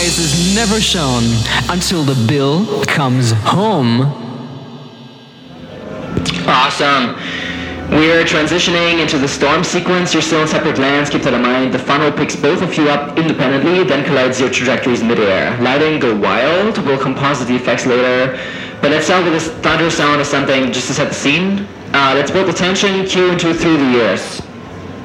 prize is never shown until the bill comes home. Awesome. We're transitioning into the storm sequence. You're still in separate lands, keep that in mind. The funnel picks both of you up independently, then collides your trajectories midair. Lighting, go wild. We'll composite the effects later. But let's start with this thunder sound or something just to set the scene. Let's build the tension, cue into through the ears.